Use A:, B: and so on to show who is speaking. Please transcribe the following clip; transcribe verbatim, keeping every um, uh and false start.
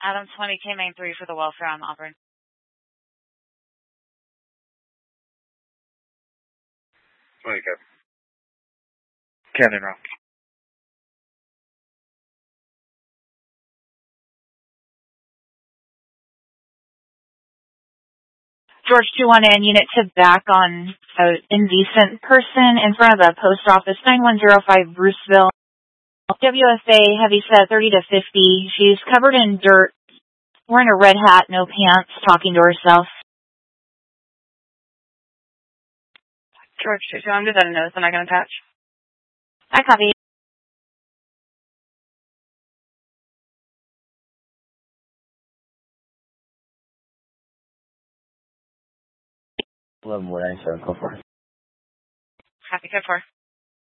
A: Adam twenty K main three for the welfare on Auburn.
B: twenty K. Cannon Rock.
A: George two one N, unit to back on an indecent person in front of the post office, nine one zero five Bruceville. W F A, heavy set, thirty to fifty. She's covered in dirt, wearing a red hat, no pants, talking to herself.
C: George two two, I'm just at a notice. I'm not going to patch.
A: I copy.
D: eleven one nine seven, go for it.
C: Happy, go for it.